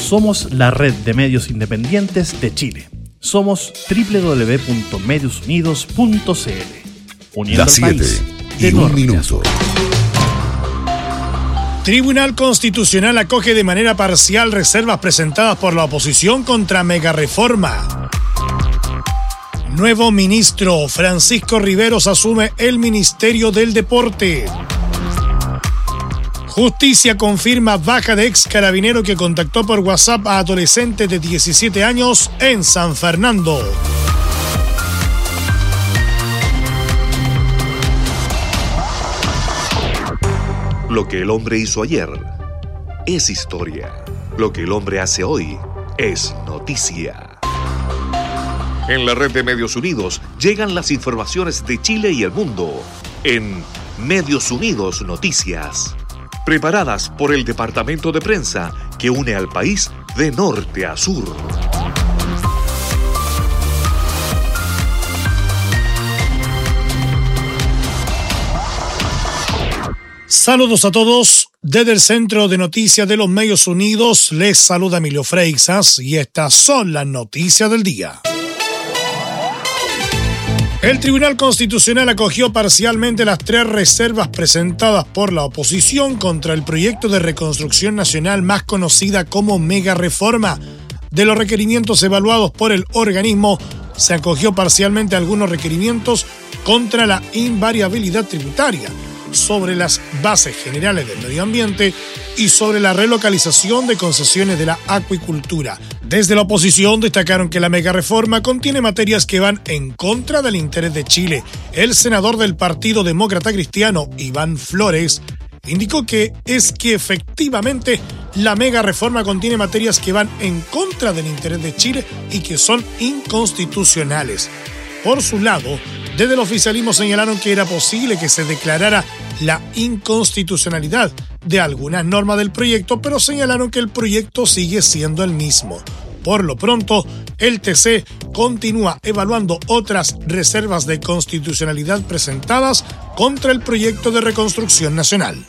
Somos la red de medios independientes de Chile. Somos www.mediosunidos.cl. Uniendo Las al país 7 de y un norte a minuto. sur. Tribunal Constitucional acoge de manera parcial reservas presentadas por la oposición contra megareforma. Nuevo ministro, Francisco Riveros, asume el Ministerio del Deporte. Justicia confirma baja de ex carabinero que contactó por WhatsApp a adolescente de 17 años en San Fernando. Lo que el hombre hizo ayer es historia. Lo que el hombre hace hoy es noticia. En la red de Medios Unidos llegan las informaciones de Chile y el mundo en Medios Unidos Noticias. Preparadas por el departamento de prensa que une al país de norte a sur. Saludos a todos. Desde el Centro de Noticias de los Medios Unidos les saluda Emilio Freixas y estas son las noticias del día. El Tribunal Constitucional acogió parcialmente las 3 reservas presentadas por la oposición contra el proyecto de reconstrucción nacional más conocida como megareforma. De los requerimientos evaluados por el organismo, se acogió parcialmente algunos requerimientos contra la invariabilidad tributaria, sobre las bases generales del medio ambiente y sobre la relocalización de concesiones de la acuicultura. Desde la oposición destacaron que la megareforma contiene materias que van en contra del interés de Chile. El senador del Partido Demócrata Cristiano, Iván Flores, indicó que efectivamente la megareforma contiene materias que van en contra del interés de Chile y que son inconstitucionales. Por su lado, desde el oficialismo señalaron que era posible que se declarara la inconstitucionalidad de algunas normas del proyecto, pero señalaron que el proyecto sigue siendo el mismo. Por lo pronto, el TC continúa evaluando otras reservas de constitucionalidad presentadas contra el proyecto de reconstrucción nacional.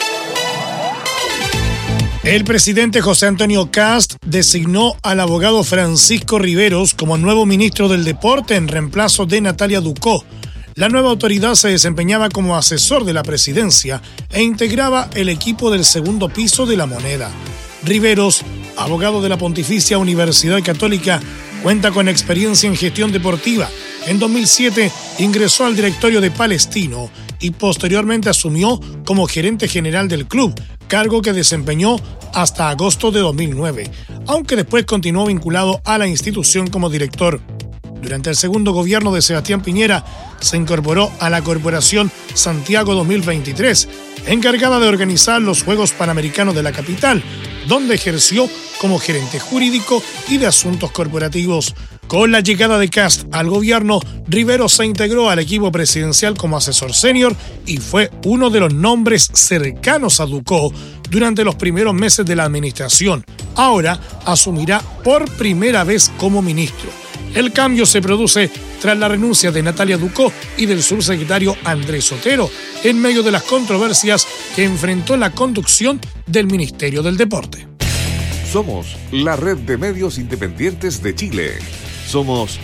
El presidente José Antonio Kast designó al abogado Francisco Riveros como nuevo ministro del Deporte en reemplazo de Natalia Ducó. La nueva autoridad se desempeñaba como asesor de la presidencia e integraba el equipo del segundo piso de La Moneda. Riveros, abogado de la Pontificia Universidad Católica, cuenta con experiencia en gestión deportiva. En 2007 ingresó al directorio de Palestino y posteriormente asumió como gerente general del club, cargo que desempeñó hasta agosto de 2009, aunque después continuó vinculado a la institución como director. Durante el segundo gobierno de Sebastián Piñera, se incorporó a la Corporación Santiago 2023, encargada de organizar los Juegos Panamericanos de la capital, donde ejerció como gerente jurídico y de asuntos corporativos. Con la llegada de Kast al gobierno, Riveros se integró al equipo presidencial como asesor senior y fue uno de los nombres cercanos a Ducó durante los primeros meses de la administración. Ahora asumirá por primera vez como ministro. El cambio se produce tras la renuncia de Natalia Ducó y del subsecretario Andrés Otero, en medio de las controversias que enfrentó la conducción del Ministerio del Deporte. Somos la red de medios independientes de Chile. Somos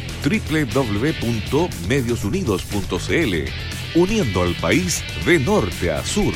www.mediosunidos.cl, uniendo al país de norte a sur.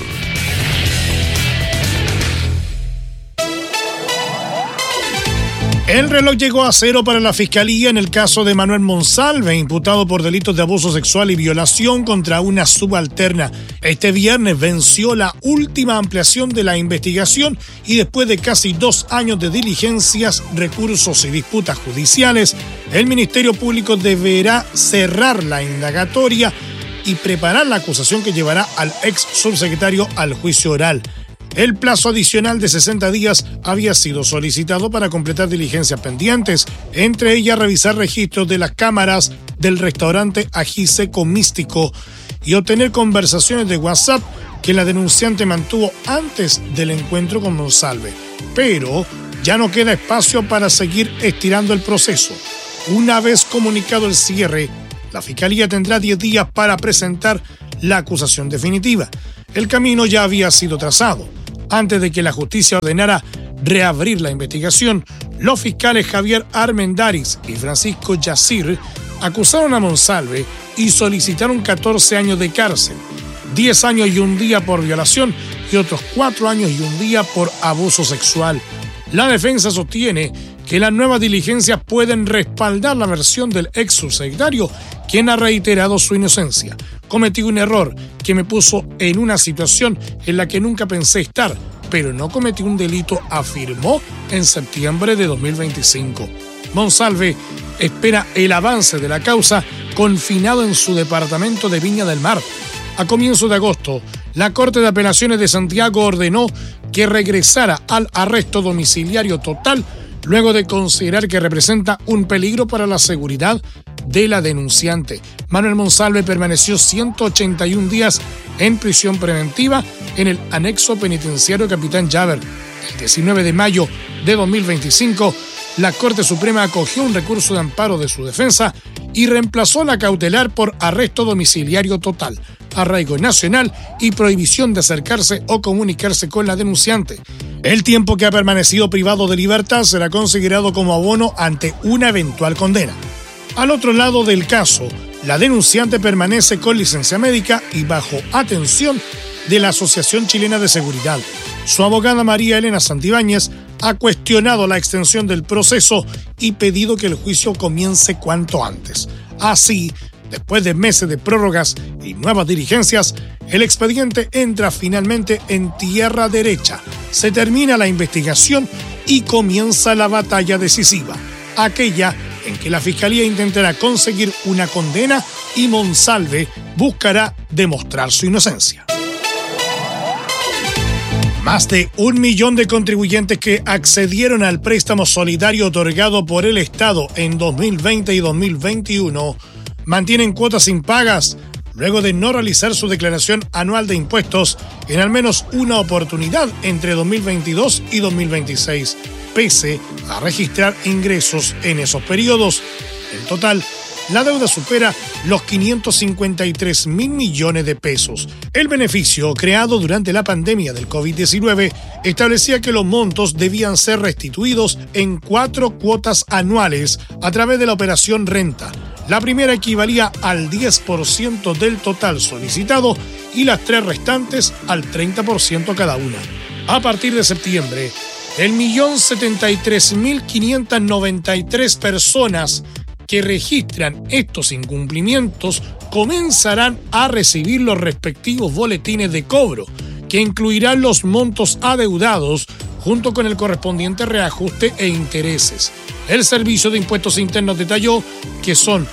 El reloj llegó a cero para la Fiscalía en el caso de Manuel Monsalve, imputado por delitos de abuso sexual y violación contra una subalterna. Este viernes venció la última ampliación de la investigación y después de casi 2 años de diligencias, recursos y disputas judiciales, el Ministerio Público deberá cerrar la indagatoria y preparar la acusación que llevará al ex subsecretario al juicio oral. El plazo adicional de 60 días había sido solicitado para completar diligencias pendientes, entre ellas revisar registros de las cámaras del restaurante Ají Seco Místico y obtener conversaciones de WhatsApp que la denunciante mantuvo antes del encuentro con Monsalve. Pero ya no queda espacio para seguir estirando el proceso. Una vez comunicado el cierre, la Fiscalía tendrá 10 días para presentar la acusación definitiva. El camino ya había sido trazado. Antes de que la justicia ordenara reabrir la investigación, los fiscales Javier Armendáriz y Francisco Yacir acusaron a Monsalve y solicitaron 14 años de cárcel, 10 años y un día por violación y otros 4 años y un día por abuso sexual. La defensa sostiene que las nuevas diligencias pueden respaldar la versión del ex subsecretario, quien ha reiterado su inocencia. Cometí un error que me puso en una situación en la que nunca pensé estar, pero no cometí un delito, afirmó en septiembre de 2025. Monsalve espera el avance de la causa confinado en su departamento de Viña del Mar. A comienzos de agosto, la Corte de Apelaciones de Santiago ordenó que regresara al arresto domiciliario total luego de considerar que representa un peligro para la seguridad de la denunciante. Manuel Monsalve permaneció 181 días en prisión preventiva en el anexo penitenciario Capitán Llaver. El 19 de mayo de 2025, la Corte Suprema acogió un recurso de amparo de su defensa y reemplazó la cautelar por arresto domiciliario total, arraigo nacional y prohibición de acercarse o comunicarse con la denunciante. El tiempo que ha permanecido privado de libertad será considerado como abono ante una eventual condena. Al otro lado del caso, la denunciante permanece con licencia médica y bajo atención de la Asociación Chilena de Seguridad. Su abogada María Elena Santibáñez ha cuestionado la extensión del proceso y pedido que el juicio comience cuanto antes. Así, después de meses de prórrogas y nuevas diligencias, el expediente entra finalmente en tierra derecha. Se termina la investigación y comienza la batalla decisiva, aquella en que la Fiscalía intentará conseguir una condena y Monsalve buscará demostrar su inocencia. Más de 1 millón de contribuyentes que accedieron al préstamo solidario otorgado por el Estado en 2020 y 2021 mantienen cuotas impagas luego de no realizar su declaración anual de impuestos en al menos una oportunidad entre 2022 y 2026, pese a registrar ingresos en esos periodos. En total, la deuda supera los 553 mil millones de pesos. El beneficio, creado durante la pandemia del COVID-19, establecía que los montos debían ser restituidos en 4 cuotas anuales a través de la operación renta. La primera equivalía al 10% del total solicitado y las 3 restantes al 30% cada una. A partir de septiembre, 1.073.593 personas que registran estos incumplimientos comenzarán a recibir los respectivos boletines de cobro, que incluirán los montos adeudados junto con el correspondiente reajuste e intereses. El Servicio de Impuestos Internos detalló que son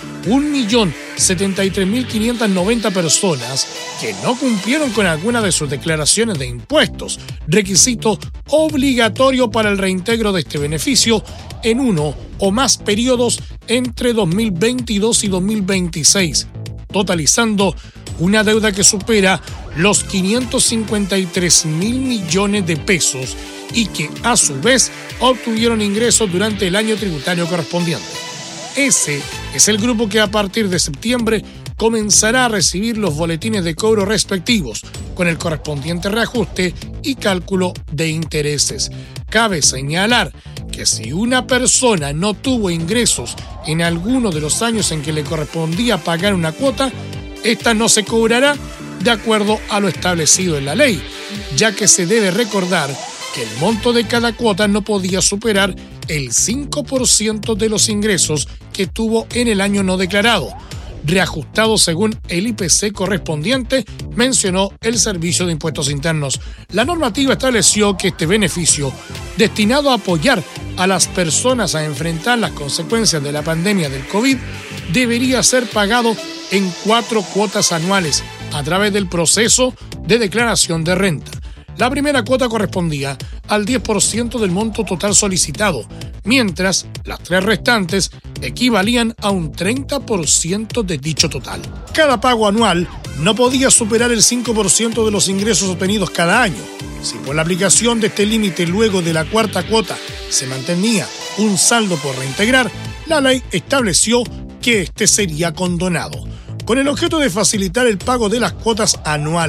1.073.590 personas que no cumplieron con alguna de sus declaraciones de impuestos, requisito obligatorio para el reintegro de este beneficio en uno o más periodos entre 2022 y 2026, totalizando una deuda que supera los 553 mil millones de pesos y que a su vez obtuvieron ingresos durante el año tributario correspondiente. Ese es el grupo que a partir de septiembre comenzará a recibir los boletines de cobro respectivos, con el correspondiente reajuste y cálculo de intereses. Cabe señalar que si una persona no tuvo ingresos en alguno de los años en que le correspondía pagar una cuota, esta no se cobrará de acuerdo a lo establecido en la ley, ya que se debe recordar que el monto de cada cuota no podía superar el 5% de los ingresos que tuvo en el año no declarado, reajustado según el IPC correspondiente, mencionó el Servicio de Impuestos Internos. La normativa estableció que este beneficio, destinado a apoyar a las personas a enfrentar las consecuencias de la pandemia del COVID, debería ser pagado en 4 cuotas anuales a través del proceso de declaración de renta. La primera cuota correspondía al 10% del monto total solicitado, mientras las 3 restantes equivalían a un 30% de dicho total. Cada pago anual no podía superar el 5% de los ingresos obtenidos cada año. Si por la aplicación de este límite luego de la 4ª cuota se mantenía un saldo por reintegrar, la ley estableció que este sería condonado. Con el objeto de facilitar el pago de las cuotas anuales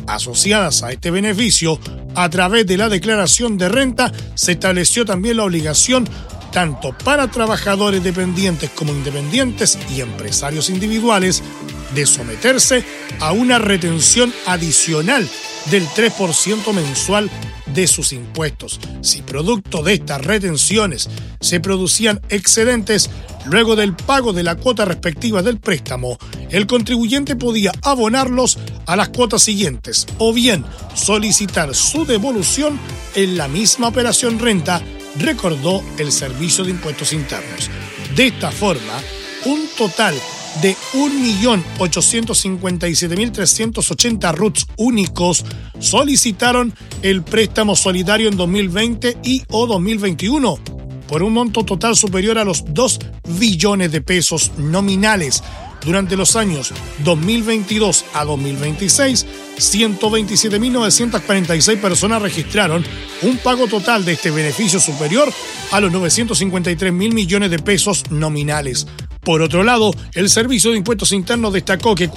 Asociadas a este beneficio, a través de la declaración de renta, se estableció también la obligación tanto para trabajadores dependientes como independientes y empresarios individuales de someterse a una retención adicional del 3% mensual de sus impuestos. Si producto de estas retenciones se producían excedentes, luego del pago de la cuota respectiva del préstamo, el contribuyente podía abonarlos a las cuotas siguientes o bien solicitar su devolución en la misma operación renta, recordó el Servicio de Impuestos Internos. De esta forma, un total de 1.857.380 RUTs únicos solicitaron el préstamo solidario en 2020 y o 2021 por un monto total superior a los 2 billones de pesos nominales. Durante los años 2022 a 2026, 127.946 personas registraron un pago total de este beneficio superior a los 953.000 millones de pesos nominales. Por otro lado, el Servicio de Impuestos Internos destacó que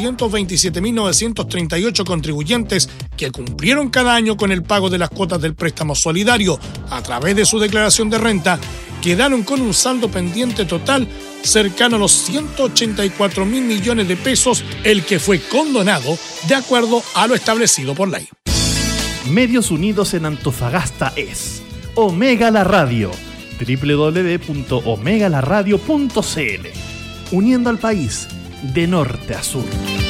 427.938 contribuyentes que cumplieron cada año con el pago de las cuotas del préstamo solidario a través de su declaración de renta quedaron con un saldo pendiente total cercano a los 184.000 millones de pesos, el que fue condonado de acuerdo a lo establecido por ley. Medios Unidos en Antofagasta es Omega La Radio, www.omegalaradio.cl, uniendo al país de norte a sur.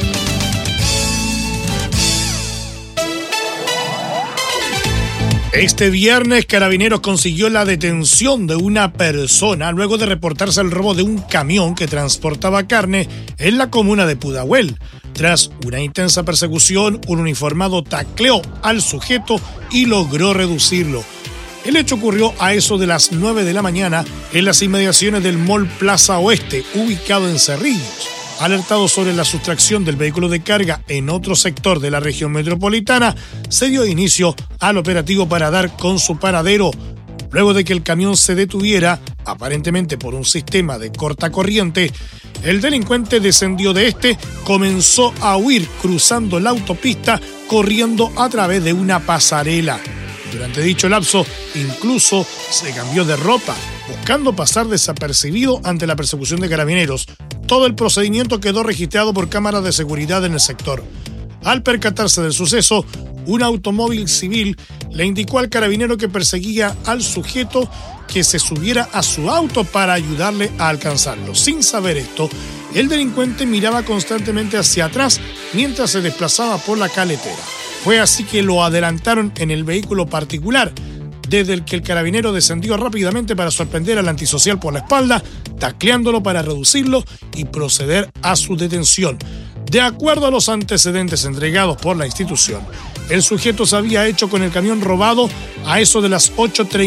Este viernes, Carabineros consiguió la detención de una persona luego de reportarse el robo de un camión que transportaba carne en la comuna de Pudahuel. Tras una intensa persecución, un uniformado tacleó al sujeto y logró reducirlo. El hecho ocurrió a eso de las 9 de la mañana en las inmediaciones del Mall Plaza Oeste, ubicado en Cerrillos. Alertado sobre la sustracción del vehículo de carga en otro sector de la región metropolitana, se dio inicio al operativo para dar con su paradero. Luego de que el camión se detuviera, aparentemente por un sistema de cortacorriente, el delincuente descendió de este, comenzó a huir cruzando la autopista, corriendo a través de una pasarela. Durante dicho lapso, incluso se cambió de ropa, buscando pasar desapercibido ante la persecución de Carabineros. Todo el procedimiento quedó registrado por cámaras de seguridad en el sector. Al percatarse del suceso, un automóvil civil le indicó al carabinero que perseguía al sujeto que se subiera a su auto para ayudarle a alcanzarlo. Sin saber esto, el delincuente miraba constantemente hacia atrás mientras se desplazaba por la carretera. Fue así que lo adelantaron en el vehículo particular, desde el que el carabinero descendió rápidamente para sorprender al antisocial por la espalda, tacleándolo para reducirlo y proceder a su detención. De acuerdo a los antecedentes entregados por la institución, el sujeto se había hecho con el camión robado a eso de las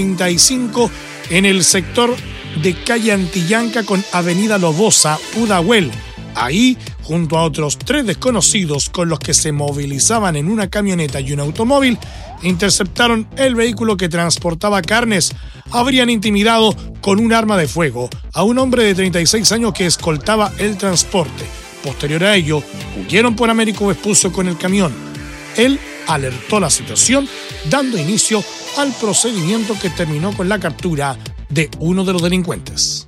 8:35 en el sector de calle Antillanca con avenida Lobosa, Pudahuel. Ahí, junto a otros 3 desconocidos con los que se movilizaban en una camioneta y un automóvil, interceptaron el vehículo que transportaba carnes. Habrían intimidado con un arma de fuego a un hombre de 36 años que escoltaba el transporte. Posterior a ello, huyeron por Américo Vespucio con el camión. Él alertó la situación, dando inicio al procedimiento que terminó con la captura de uno de los delincuentes.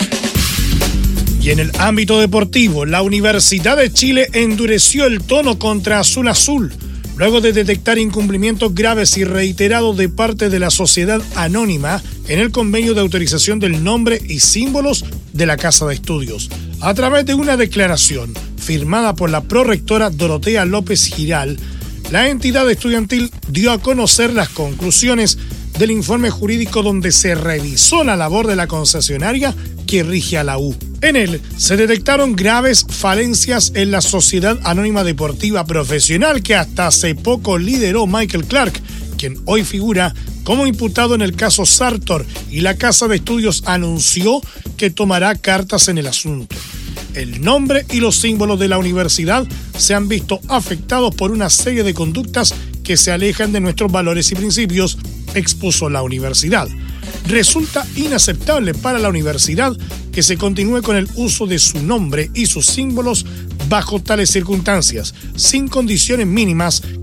Y en el ámbito deportivo, la Universidad de Chile endureció el tono contra Azul Azul, luego de detectar incumplimientos graves y reiterados de parte de la sociedad anónima en el convenio de autorización del nombre y símbolos de la Casa de Estudios. A través de una declaración firmada por la prorectora Dorotea López Giral, la entidad estudiantil dio a conocer las conclusiones del informe jurídico donde se revisó la labor de la concesionaria que rige a la U. En él se detectaron graves falencias en la Sociedad Anónima Deportiva Profesional que hasta hace poco lideró Michael Clark, quien hoy figura como imputado en el caso Sartor, y la Casa de Estudios anunció que tomará cartas en el asunto. El nombre y los símbolos de la universidad se han visto afectados por una serie de conductas que se alejan de nuestros valores y principios, expuso la universidad. Resulta inaceptable para la universidad que se continúe con el uso de su nombre y sus símbolos bajo tales circunstancias, sin condiciones mínimas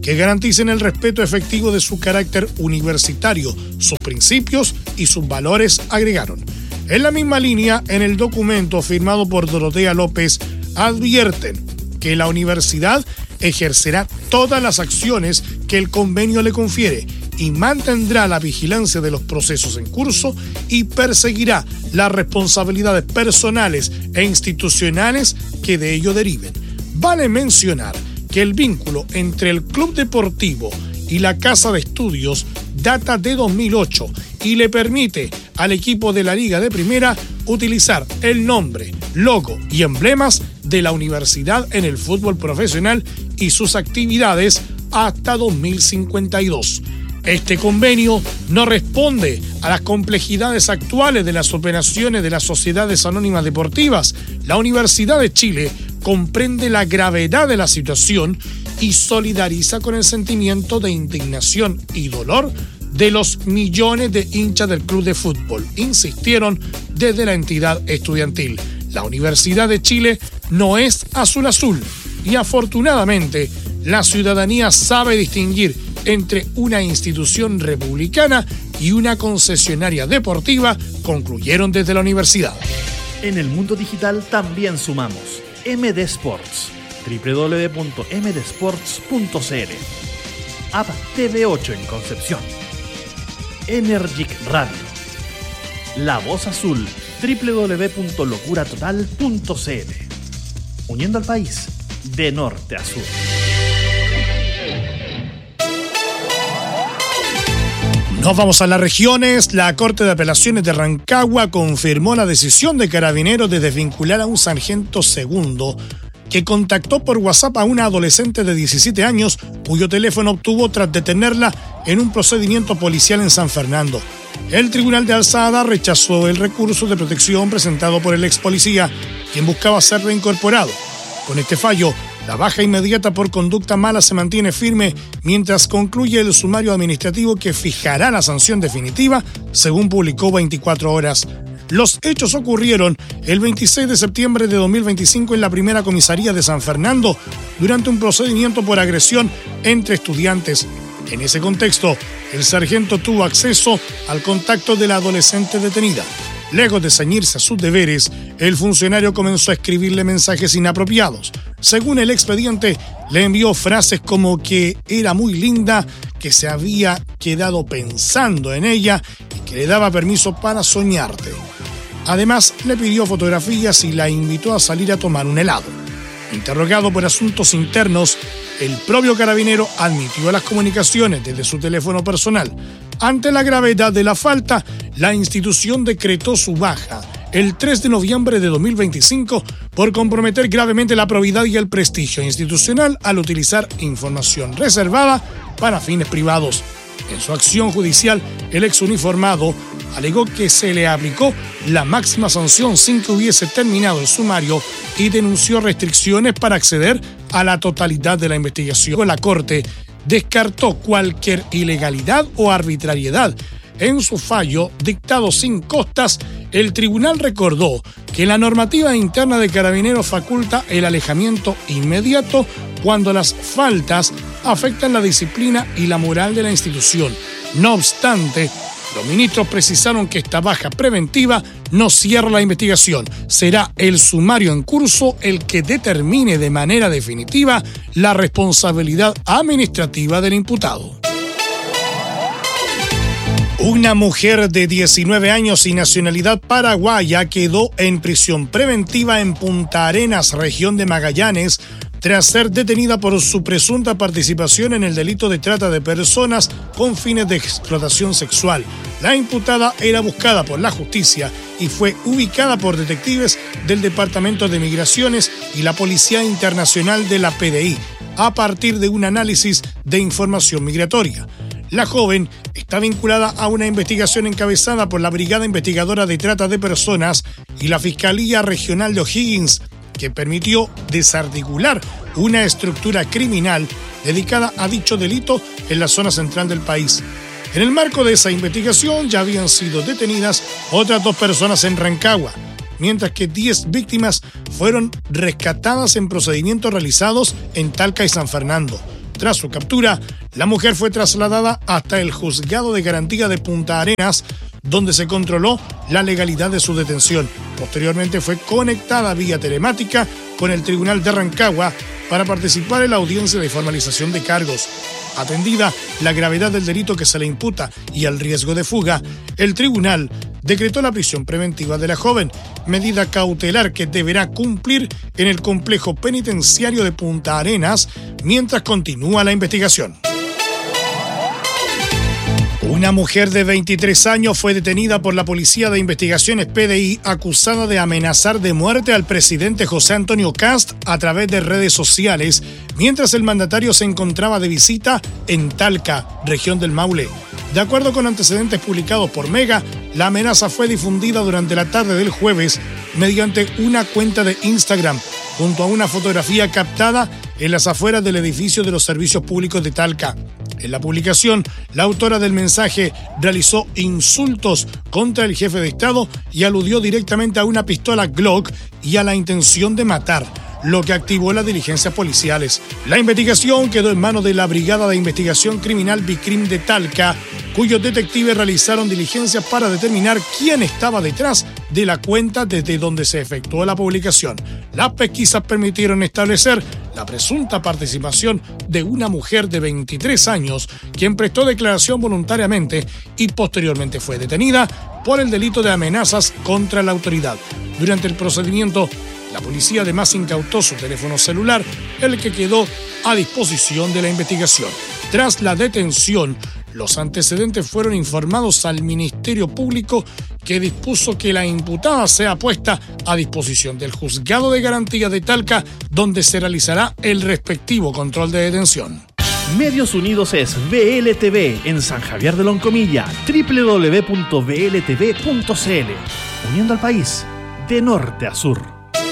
que garanticen el respeto efectivo de su carácter universitario, sus principios y sus valores, agregaron. En la misma línea, en el documento firmado por Dorotea López, advierten que la universidad ejercerá todas las acciones que el convenio le confiere y mantendrá la vigilancia de los procesos en curso y perseguirá las responsabilidades personales e institucionales que de ello deriven. Vale mencionar que el vínculo entre el club deportivo y la casa de estudios data de 2008 y le permite al equipo de la Liga de Primera utilizar el nombre, logo y emblemas de la universidad en el fútbol profesional y sus actividades hasta 2052. Este convenio no responde a las complejidades actuales de las operaciones de las sociedades anónimas deportivas. La Universidad de Chile comprende la gravedad de la situación y solidariza con el sentimiento de indignación y dolor de los millones de hinchas del club de fútbol, insistieron desde la entidad estudiantil. La Universidad de Chile no es azul y afortunadamente la ciudadanía sabe distinguir entre una institución republicana y una concesionaria deportiva, concluyeron desde la universidad. En el mundo digital también sumamos MD Sports, www.mdsports.cl, App TV8 en Concepción, Energic Radio, La Voz Azul, www.locuratotal.cl, uniendo al país de norte a sur. Nos vamos a las regiones. La Corte de Apelaciones de Rancagua confirmó la decisión de Carabineros de desvincular a un sargento segundo que contactó por WhatsApp a una adolescente de 17 años cuyo teléfono obtuvo tras detenerla en un procedimiento policial en San Fernando. El Tribunal de Alzada rechazó el recurso de protección presentado por el ex policía, quien buscaba ser reincorporado. Con este fallo, la baja inmediata por conducta mala se mantiene firme mientras concluye el sumario administrativo que fijará la sanción definitiva, según publicó 24 Horas. Los hechos ocurrieron el 26 de septiembre de 2025 en la primera comisaría de San Fernando, durante un procedimiento por agresión entre estudiantes. En ese contexto, el sargento tuvo acceso al contacto de la adolescente detenida. Lejos de ceñirse a sus deberes, el funcionario comenzó a escribirle mensajes inapropiados. Según el expediente, le envió frases como que era muy linda, que se había quedado pensando en ella y que le daba permiso para soñarte. Además, le pidió fotografías y la invitó a salir a tomar un helado. Interrogado por asuntos internos, el propio carabinero admitió las comunicaciones desde su teléfono personal. Ante la gravedad de la falta, la institución decretó su baja el 3 de noviembre de 2025 por comprometer gravemente la probidad y el prestigio institucional al utilizar información reservada para fines privados. En su acción judicial, el exuniformado alegó que se le aplicó la máxima sanción sin que hubiese terminado el sumario y denunció restricciones para acceder a la totalidad de la investigación. La Corte descartó cualquier ilegalidad o arbitrariedad. En su fallo, dictado sin costas, el tribunal recordó que la normativa interna de Carabineros faculta el alejamiento inmediato cuando las faltas afectan la disciplina y la moral de la institución. No obstante, los ministros precisaron que esta baja preventiva no cierra la investigación. Será el sumario en curso el que determine de manera definitiva la responsabilidad administrativa del imputado. Una mujer de 19 años y nacionalidad paraguaya quedó en prisión preventiva en Punta Arenas, región de Magallanes, tras ser detenida por su presunta participación en el delito de trata de personas con fines de explotación sexual. La imputada era buscada por la justicia y fue ubicada por detectives del Departamento de Migraciones y la Policía Internacional de la PDI, a partir de un análisis de información migratoria. La joven está vinculada a una investigación encabezada por la Brigada Investigadora de Trata de Personas y la Fiscalía Regional de O'Higgins, que permitió desarticular una estructura criminal dedicada a dicho delito en la zona central del país. En el marco de esa investigación ya habían sido detenidas otras 2 personas en Rancagua, mientras que 10 víctimas fueron rescatadas en procedimientos realizados en Talca y San Fernando. Tras su captura, la mujer fue trasladada hasta el Juzgado de Garantía de Punta Arenas, donde se controló la legalidad de su detención. Posteriormente fue conectada vía telemática con el Tribunal de Rancagua para participar en la audiencia de formalización de cargos. Atendida la gravedad del delito que se le imputa y el riesgo de fuga, el tribunal decretó la prisión preventiva de la joven, medida cautelar que deberá cumplir en el complejo penitenciario de Punta Arenas mientras continúa la investigación. Una mujer de 23 años fue detenida por la Policía de Investigaciones PDI acusada de amenazar de muerte al presidente José Antonio Kast a través de redes sociales mientras el mandatario se encontraba de visita en Talca, región del Maule. De acuerdo con antecedentes publicados por Mega, la amenaza fue difundida durante la tarde del jueves mediante una cuenta de Instagram, junto a una fotografía captada en las afueras del edificio de los servicios públicos de Talca. En la publicación, la autora del mensaje realizó insultos contra el jefe de Estado y aludió directamente a una pistola Glock y a la intención de matar, lo que activó las diligencias policiales. La investigación quedó en manos de la Brigada de Investigación Criminal Bicrim de Talca, cuyos detectives realizaron diligencias para determinar quién estaba detrás de la cuenta desde donde se efectuó la publicación. Las pesquisas permitieron establecer la presunta participación de una mujer de 23 años, quien prestó declaración voluntariamente y posteriormente fue detenida por el delito de amenazas contra la autoridad. Durante el procedimiento, la policía además incautó su teléfono celular, el que quedó a disposición de la investigación. Tras la detención, los antecedentes fueron informados al Ministerio Público, que dispuso que la imputada sea puesta a disposición del Juzgado de Garantía de Talca, donde se realizará el respectivo control de detención. Medios Unidos es VLTV en San Javier de Loncomilla, www.vltv.cl, uniendo al país de norte a sur.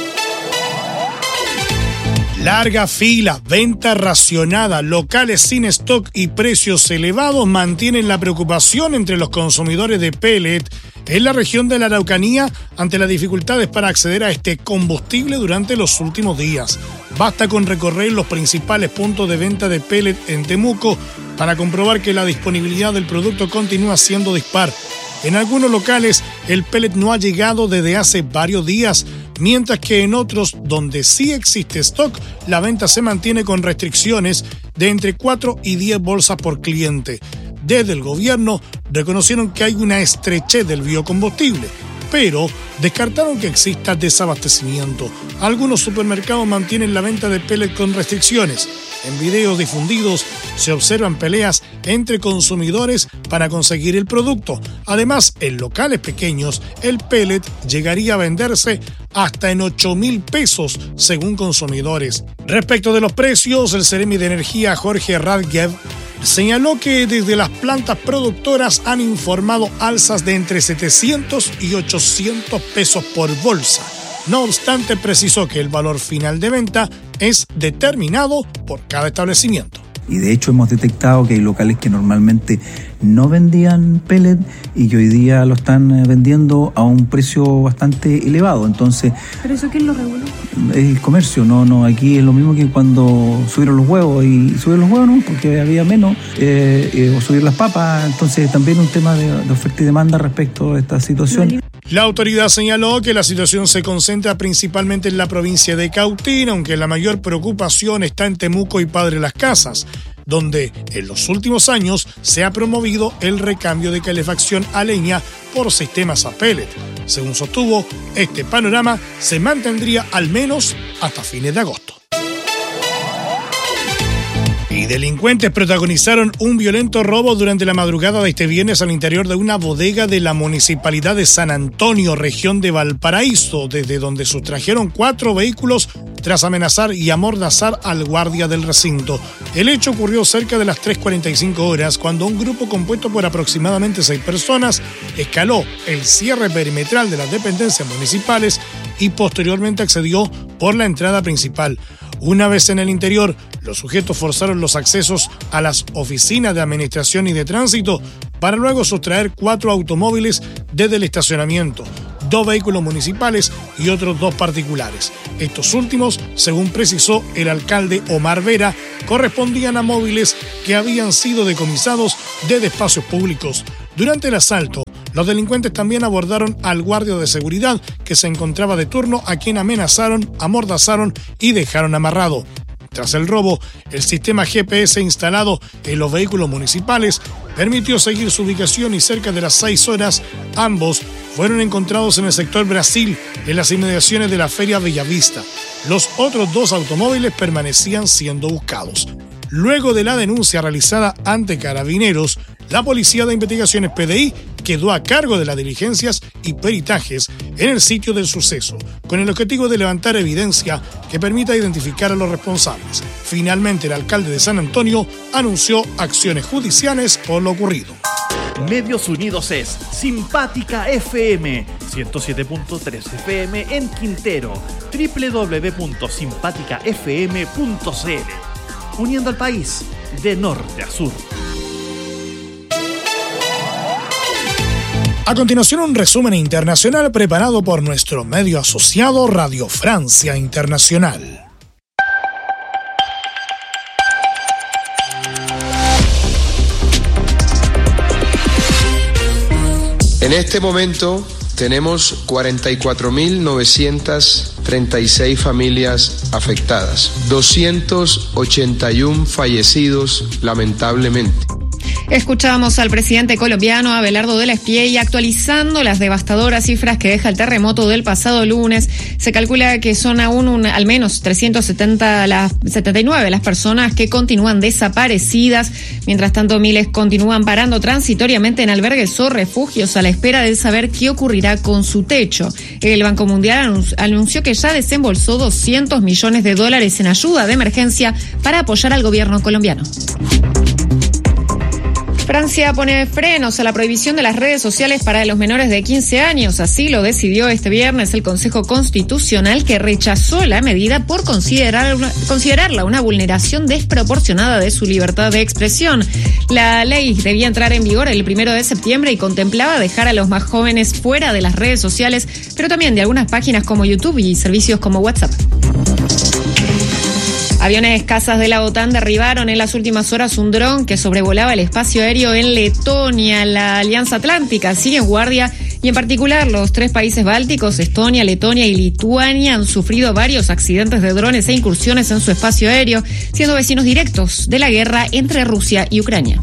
Larga fila, venta racionada, locales sin stock y precios elevados mantienen la preocupación entre los consumidores de pellet en la región de la Araucanía ante las dificultades para acceder a este combustible durante los últimos días. Basta con recorrer los principales puntos de venta de pellet en Temuco para comprobar que la disponibilidad del producto continúa siendo dispar. En algunos locales el pellet no ha llegado desde hace varios días, mientras que en otros, donde sí existe stock, la venta se mantiene con restricciones de entre 4 y 10 bolsas por cliente. Desde el gobierno reconocieron que hay una estrechez del biocombustible, pero descartaron que exista desabastecimiento. Algunos supermercados mantienen la venta de pellet con restricciones. En videos difundidos se observan peleas entre consumidores para conseguir el producto. Además, en locales pequeños, el pellet llegaría a venderse hasta en 8.000 pesos según consumidores. Respecto de los precios, el Seremi de Energía Jorge Radgev señaló que desde las plantas productoras han informado alzas de entre 700 y 800 pesos por bolsa. No obstante, precisó que el valor final de venta es determinado por cada establecimiento. Y de hecho hemos detectado que hay locales que normalmente no vendían pellet y que hoy día lo están vendiendo a un precio bastante elevado. Entonces, ¿pero eso quién lo regula? El comercio, no, aquí es lo mismo que cuando subieron los huevos, y subieron los huevos no, porque había menos, o subir las papas. Entonces también un tema de oferta y demanda respecto a esta situación. La autoridad señaló que la situación se concentra principalmente en la provincia de Cautín, aunque la mayor preocupación está en Temuco y Padre Las Casas, donde en los últimos años se ha promovido el recambio de calefacción a leña por sistemas a pellet. Según sostuvo, este panorama se mantendría al menos hasta fines de agosto. Y delincuentes protagonizaron un violento robo durante la madrugada de este viernes al interior de una bodega de la municipalidad de San Antonio, región de Valparaíso, desde donde sustrajeron 4 vehículos tras amenazar y amordazar al guardia del recinto. El hecho ocurrió cerca de las 3:45 horas, cuando un grupo compuesto por aproximadamente 6 personas escaló el cierre perimetral de las dependencias municipales y posteriormente accedió por la entrada principal. Una vez en el interior, los sujetos forzaron los accesos a las oficinas de administración y de tránsito para luego sustraer 4 automóviles desde el estacionamiento. 2 vehículos municipales y otros 2 particulares. Estos últimos, según precisó el alcalde Omar Vera, correspondían a móviles que habían sido decomisados de espacios públicos. Durante el asalto, los delincuentes también abordaron al guardia de seguridad que se encontraba de turno, a quien amenazaron, amordazaron y dejaron amarrado. Tras el robo, el sistema GPS instalado en los vehículos municipales permitió seguir su ubicación y cerca de las 6 horas, ambos fueron encontrados en el sector Brasil, en las inmediaciones de la Feria Bellavista. Los otros 2 automóviles permanecían siendo buscados. Luego de la denuncia realizada ante Carabineros, la Policía de Investigaciones PDI quedó a cargo de las diligencias y peritajes en el sitio del suceso, con el objetivo de levantar evidencia que permita identificar a los responsables. Finalmente, el alcalde de San Antonio anunció acciones judiciales por lo ocurrido. Medios Unidos es Simpática FM, 107.3 FM en Quintero, www.simpaticafm.cl, uniendo al país de norte a sur. A continuación, un resumen internacional preparado por nuestro medio asociado Radio Francia Internacional. En este momento tenemos 44.936 familias afectadas, 281 fallecidos lamentablemente. Escuchábamos al presidente colombiano Abelardo de la Espriella actualizando las devastadoras cifras que deja el terremoto del pasado lunes. Se calcula que son aún al menos 379 las personas que continúan desaparecidas. Mientras tanto, miles continúan parando transitoriamente en albergues o refugios a la espera de saber qué ocurrirá con su techo. El Banco Mundial anunció que ya desembolsó $200 millones en ayuda de emergencia para apoyar al gobierno colombiano. Francia pone frenos a la prohibición de las redes sociales para los menores de 15 años. Así lo decidió este viernes el Consejo Constitucional, que rechazó la medida por considerarla una vulneración desproporcionada de su libertad de expresión. La ley debía entrar en vigor el 1 de septiembre y contemplaba dejar a los más jóvenes fuera de las redes sociales, pero también de algunas páginas como YouTube y servicios como WhatsApp. Aviones cazas de la OTAN derribaron en las últimas horas un dron que sobrevolaba el espacio aéreo en Letonia. La Alianza Atlántica sigue en guardia y en particular los 3 países bálticos, Estonia, Letonia y Lituania, han sufrido varios accidentes de drones e incursiones en su espacio aéreo, siendo vecinos directos de la guerra entre Rusia y Ucrania.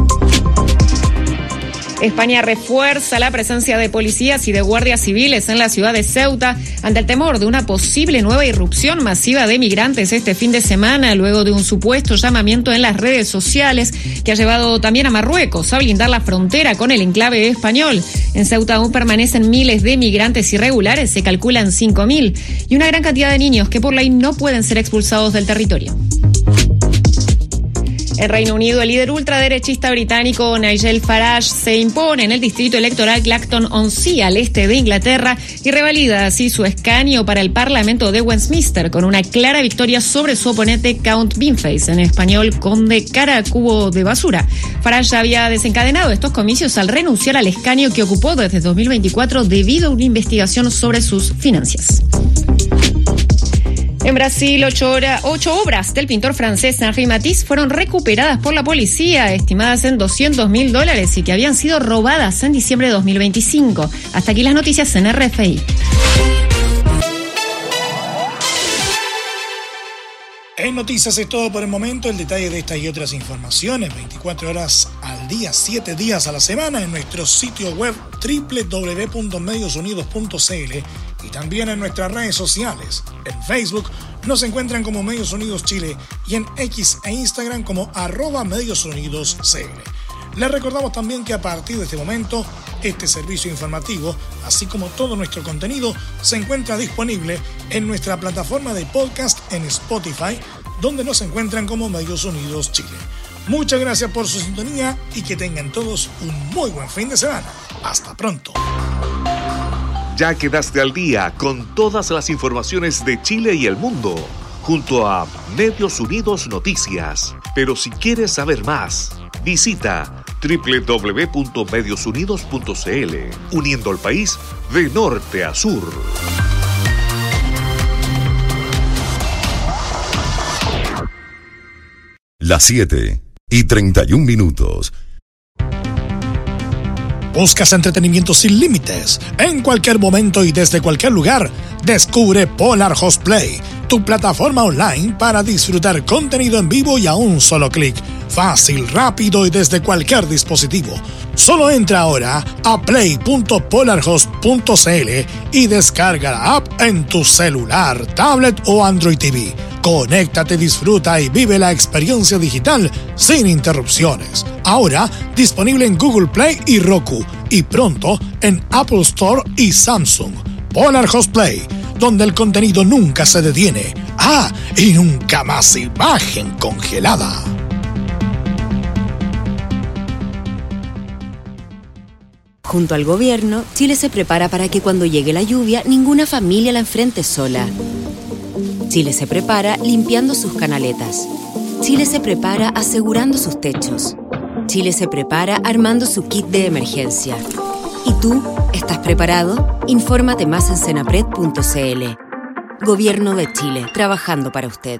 España refuerza la presencia de policías y de guardias civiles en la ciudad de Ceuta ante el temor de una posible nueva irrupción masiva de migrantes este fin de semana, luego de un supuesto llamamiento en las redes sociales que ha llevado también a Marruecos a blindar la frontera con el enclave español. En Ceuta aún permanecen miles de migrantes irregulares, se calculan 5.000, y una gran cantidad de niños que por ley no pueden ser expulsados del territorio. En Reino Unido, el líder ultraderechista británico Nigel Farage se impone en el distrito electoral Clacton-on-Sea, al este de Inglaterra, y revalida así su escaño para el Parlamento de Westminster, con una clara victoria sobre su oponente Count Beanface, en español conde cara a cubo de basura. Farage había desencadenado estos comicios al renunciar al escaño que ocupó desde 2024 debido a una investigación sobre sus finanzas. En Brasil, 8 obras del pintor francés Henri Matisse fueron recuperadas por la policía, estimadas en $200.000 y que habían sido robadas en diciembre de 2025. Hasta aquí las noticias en RFI. En Noticias es todo por el momento. El detalle de estas y otras informaciones 24 horas al día, 7 días a la semana en nuestro sitio web www.mediosunidos.cl y también en nuestras redes sociales. En Facebook nos encuentran como Medios Unidos Chile y en X e Instagram como @MediosUnidosCL. Les recordamos también que a partir de este momento, este servicio informativo, así como todo nuestro contenido, se encuentra disponible en nuestra plataforma de podcast en Spotify, donde nos encuentran como Medios Unidos Chile. Muchas gracias por su sintonía y que tengan todos un muy buen fin de semana. Hasta pronto. Ya quedaste al día con todas las informaciones de Chile y el mundo, junto a Medios Unidos Noticias. Pero si quieres saber más, visita www.mediosunidos.cl, uniendo al país de norte a sur. Las 7:31. ¿Buscas entretenimiento sin límites? En cualquier momento y desde cualquier lugar, descubre Polar Host Play, tu plataforma online para disfrutar contenido en vivo y a un solo clic. Fácil, rápido y desde cualquier dispositivo. Solo entra ahora a play.polarhost.cl y descarga la app en tu celular, tablet o Android TV. Conéctate, disfruta y vive la experiencia digital sin interrupciones. Ahora disponible en Google Play y Roku, y pronto en Apple Store y Samsung. Polar Host Play, donde el contenido nunca se detiene. Y nunca más imagen congelada. Junto al gobierno, Chile se prepara para que cuando llegue la lluvia, ninguna familia la enfrente sola. Chile se prepara limpiando sus canaletas. Chile se prepara asegurando sus techos. Chile se prepara armando su kit de emergencia. ¿Y tú? ¿Estás preparado? Infórmate más en senapred.cl. Gobierno de Chile, trabajando para usted.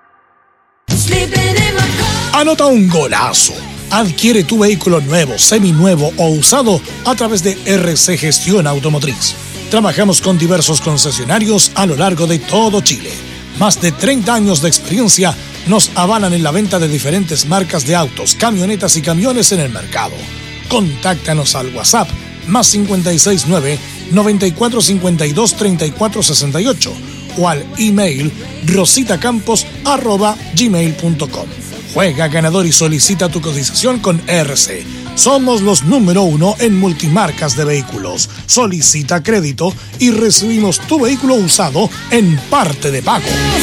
Anota un golazo. Adquiere tu vehículo nuevo, seminuevo o usado a través de RC Gestión Automotriz. Trabajamos con diversos concesionarios a lo largo de todo Chile. Más de 30 años de experiencia nos avalan en la venta de diferentes marcas de autos, camionetas y camiones en el mercado. Contáctanos al WhatsApp más 569-9452-3468 o al email rositacampos@gmail.com. Juega ganador y solicita tu cotización con RC. Somos los número 1 en multimarcas de vehículos. Solicita crédito y recibimos tu vehículo usado en parte de pago.